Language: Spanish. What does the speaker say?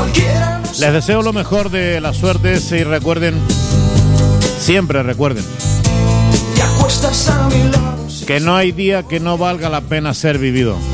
Les deseo lo mejor de las suertes y recuerden, siempre recuerden, que no hay día que no valga la pena ser vivido.